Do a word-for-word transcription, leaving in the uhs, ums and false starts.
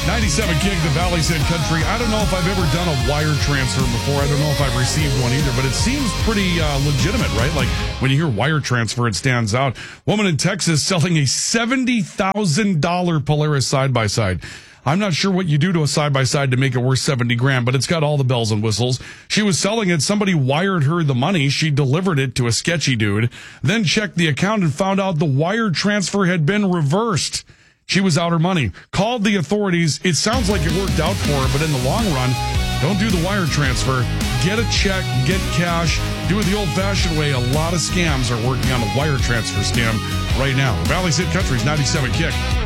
ninety-seven Kick, the Valley's Head Country. I don't know if I've ever done a wire transfer before. I don't know if I've received one either, but it seems pretty uh, legitimate, right? Like when you hear wire transfer, it stands out. Woman in Texas selling a seventy thousand dollars Polaris side-by-side. I'm not sure what you do to a side-by-side to make it worth seventy grand, but it's got all the bells and whistles. She was selling it. Somebody wired her the money. She delivered it to a sketchy dude, then checked the account and found out the wire transfer had been reversed. She was out her money. Called the authorities. It sounds like it worked out for her, but in the long run, don't do the wire transfer. Get a check, get cash, do it the old-fashioned way. A lot of scams are working on the wire transfer scam right now. Valley's Hit Country's ninety-seven Kick.